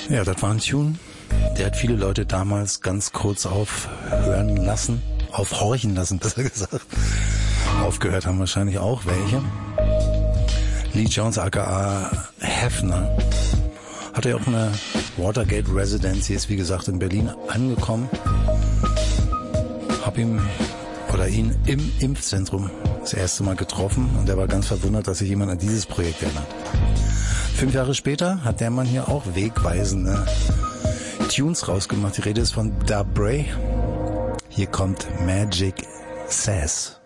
Ja, das war ein Tune. Der hat viele Leute damals ganz kurz aufhorchen lassen, besser gesagt. Aufgehört haben wahrscheinlich auch welche. Lee Jones aka Hefner hatte ja auch eine Watergate Residency, ist wie gesagt in Berlin angekommen. Hab ihn im Impfzentrum das erste Mal getroffen und er war ganz verwundert, dass sich jemand an dieses Projekt erinnert. 5 Jahre später hat der Mann hier auch wegweisende Tunes rausgemacht. Die Rede ist von Da Bray. Hier kommt Magic Sass.